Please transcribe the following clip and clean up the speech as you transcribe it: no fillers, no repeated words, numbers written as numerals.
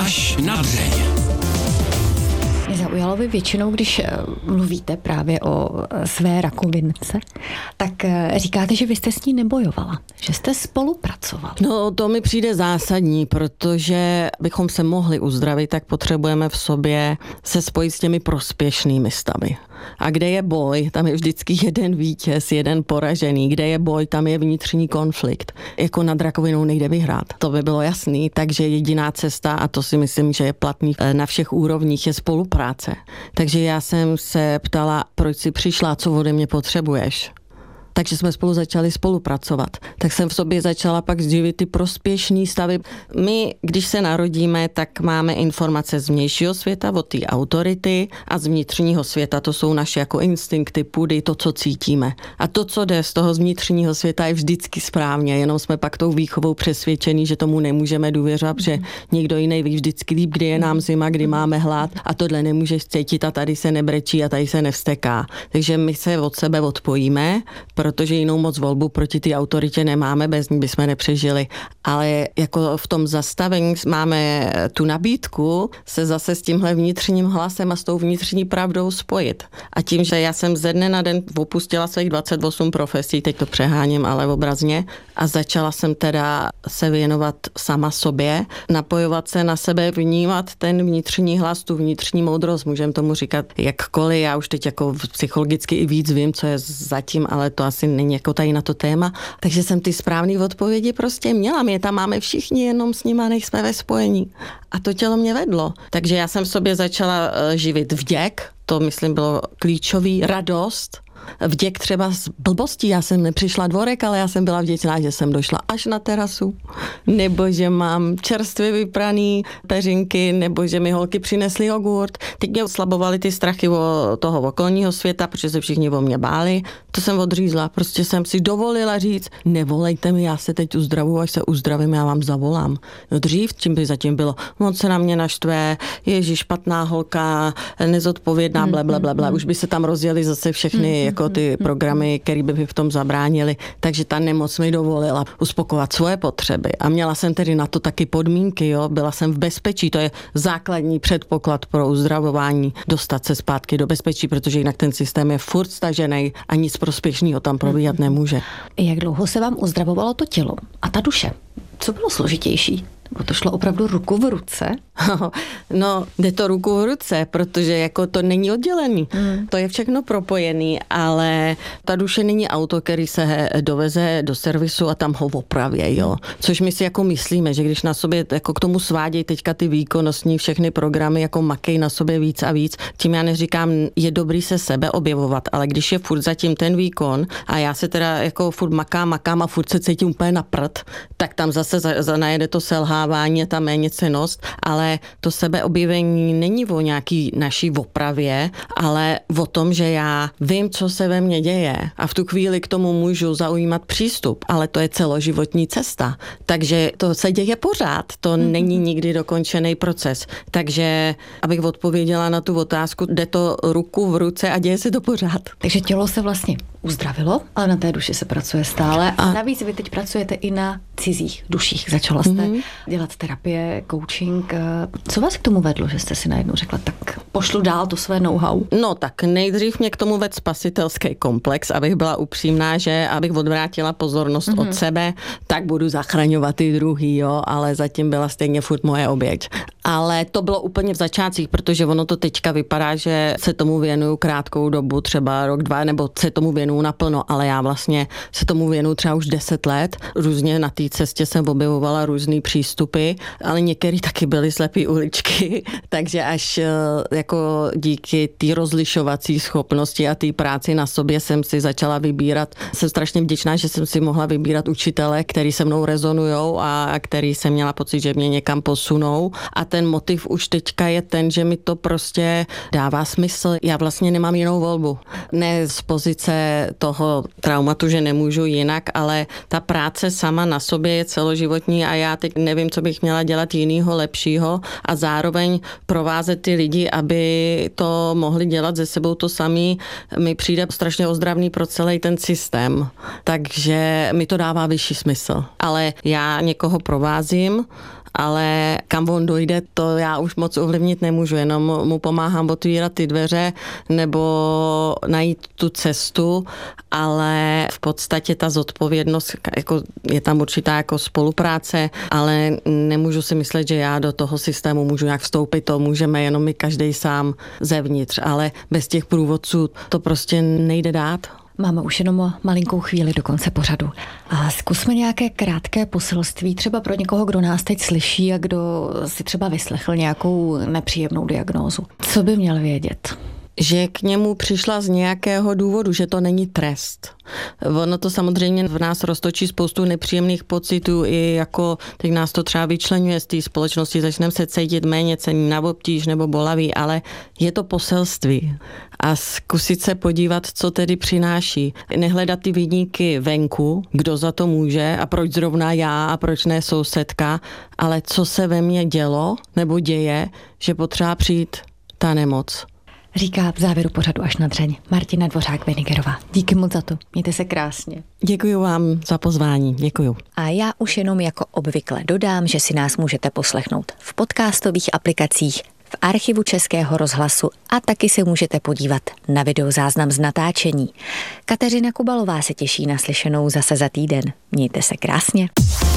Až na dřeň. Mě zaujalo by většinou, když mluvíte právě o své rakovince, tak říkáte, že vy jste s ní nebojovala, že jste spolupracovala. No to mi přijde zásadní, protože abychom se mohli uzdravit, tak potřebujeme v sobě se spojit s těmi prospěšnými stavy. A kde je boj, tam je vždycky jeden vítěz, jeden poražený. Kde je boj, tam je vnitřní konflikt. Jako nad rakovinou nejde vyhrát. To by bylo jasný, takže jediná cesta, a to si myslím, že je platný na všech úrovních, je spolupráce. Takže já jsem se ptala, proč jsi přišla, co ode mě potřebuješ. Takže jsme spolu začali spolupracovat. Tak jsem v sobě začala pak sdílit ty prospěšný stavy. My, když se narodíme, tak máme informace z vnějšího světa, od té autority, a z vnitřního světa, to jsou naše jako instinkty, půdy, to, co cítíme. A to, co jde z toho vnitřního světa, je vždycky správně, jenom jsme pak tou výchovou přesvědčení, že tomu nemůžeme důvěřovat, že někdo jiný ví vždycky líp, kdy je nám zima, kdy máme hlad, a tohle nemůžeš cítit a tady se nebrečí a tady se nevsteká. Takže my se od sebe odpojíme, protože jinou moc volbu proti té autoritě nemáme, bez ní bychom nepřežili. Ale jako v tom zastavení máme tu nabídku se zase s tímhle vnitřním hlasem a s tou vnitřní pravdou spojit. A tím, že já jsem ze dne na den opustila svých 28 profesí, teď to přeháním, ale obrazně, a začala jsem teda se věnovat sama sobě, napojovat se na sebe, vnímat ten vnitřní hlas, tu vnitřní moudrost, můžeme tomu říkat jakkoliv, já už teď jako psychologicky i víc vím, co je zatím, ale to asi není jako tady na to téma. Takže jsem ty správné odpovědi prostě měla. My je tam máme všichni, jenom s nima nejsme ve spojení. A to tělo mě vedlo. Takže já jsem v sobě začala živit vděk, to myslím bylo klíčový, radost, vděk třeba z blbostí, já jsem nepřišla dvorek, ale já jsem byla vděčná, že jsem došla až na terasu, nebo že mám čerstvě vypraný peřinky, nebo že mi holky přinesly jogurt. Teď mě oslabovaly ty strachy o toho okolního světa, protože se všichni o mě báli. To jsem odřízla, prostě jsem si dovolila říct, nevolejte mi, já se teď uzdravuju, až se uzdravím, já vám zavolám. No dřív, čím by zatím bylo, moc se na mě naštve, ježíš, špatná holka, nezodpovědná, blablabla, už by se tam rozjeli zase všechny jako ty programy, které by v tom zabránili. Takže ta nemoc mi dovolila uspokovat svoje potřeby. A měla jsem tedy na to taky podmínky, jo? Byla jsem v bezpečí, to je základní předpoklad pro uzdravování, dostat se zpátky do bezpečí, protože jinak ten systém je furt stažený a nic prospěšného tam probíhat nemůže. Jak dlouho se vám uzdravovalo to tělo a ta duše? Co bylo složitější? Nebo to šlo opravdu ruku v ruce? No, jde to ruku v ruce, protože jako to není oddělený. To je všechno propojený, ale ta duše není auto, který se doveze do servisu a tam ho opraví, jo. Což my si jako myslíme, že když na sobě jako k tomu svádějí teďka ty výkonnostní všechny programy, jako makej na sobě víc a víc, tím já neříkám, je dobrý se sebe objevovat, ale když je furt zatím ten výkon a já se teda jako furt makám a furt se cítím úplně na prd, tak tam zase najede to selhávání, je tam méněcennost, ale to sebeobjevení není o nějaký naší opravě, ale o tom, že já vím, co se ve mně děje a v tu chvíli k tomu můžu zaujímat přístup, ale to je celoživotní cesta. Takže to se děje pořád, to není nikdy dokončený proces. Takže, abych odpověděla na tu otázku, jde to ruku v ruce a děje se to pořád. Takže tělo se vlastně uzdravilo, ale na té duši se pracuje stále. A navíc vy teď pracujete i na cizích duších. Začala jste dělat terapie, coaching. Co vás k tomu vedlo, že jste si najednou řekla, tak pošlu dál to své know-how? No tak nejdřív mě k tomu vedl spasitelský komplex, abych byla upřímná, že abych odvrátila pozornost od sebe, tak budu zachraňovat ty druhý, jo, ale zatím byla stejně furt moje oběť. Ale to bylo úplně v začátcích, protože ono to teďka vypadá, že se tomu věnuju krátkou dobu, třeba rok, 2, nebo se tomu věnuju naplno, ale já vlastně se tomu věnuju třeba už 10 let. Různě na té cestě jsem objevovala různý přístupy, ale některé taky byly slepý uličky, takže až jako díky té rozlišovací schopnosti a té práci na sobě jsem si začala vybírat. Jsem strašně vděčná, že jsem si mohla vybírat učitele, který se mnou rezonujou a který jsem měla pocit, že mě někam posunou. A ten motiv už teďka je ten, že mi to prostě dává smysl. Já vlastně nemám jinou volbu. Ne z pozice toho traumatu, že nemůžu jinak, ale ta práce sama na sobě je celoživotní a já teď nevím, co bych měla dělat jinýho, lepšího a zároveň provázet ty lidi, aby to mohli dělat ze sebou to samý. Mi přijde strašně ozdravný pro celý ten systém. Takže mi to dává vyšší smysl. Ale já někoho provázím, ale kam on dojde, to já už moc ovlivnit nemůžu, jenom mu pomáhám otvírat ty dveře nebo najít tu cestu, ale v podstatě ta zodpovědnost, jako je tam určitá jako spolupráce, ale nemůžu si myslet, že já do toho systému můžu nějak vstoupit, to můžeme jenom my každej sám zevnitř, ale bez těch průvodců to prostě nejde dát. Máme už jenom malinkou chvíli do konce pořadu. A zkusme nějaké krátké poselství, třeba pro někoho, kdo nás teď slyší a kdo si třeba vyslechl nějakou nepříjemnou diagnózu. Co by měl vědět? Že k němu přišla z nějakého důvodu, že to není trest. Ono to samozřejmě v nás roztočí spoustu nepříjemných pocitů, i jako teď nás to třeba vyčleňuje z té společnosti, začneme se cítit méně cenní na obtíž nebo bolavý, ale je to poselství. A zkusit se podívat, co tedy přináší. Nehledat ty viníky venku, kdo za to může a proč zrovna já a proč ne sousedka, ale co se ve mně dělo nebo děje, že potřeba přijít ta nemoc. Říká v závěru pořadu Až na dřeň Martina Dvořák-Wenigerová. Díky moc za to. Mějte se krásně. Děkuji vám za pozvání. Děkuji. A já už jenom jako obvykle dodám, že si nás můžete poslechnout v podcastových aplikacích, v archivu Českého rozhlasu a taky se můžete podívat na videozáznam z natáčení. Kateřina Kubalová se těší na slyšenou zase za týden. Mějte se krásně.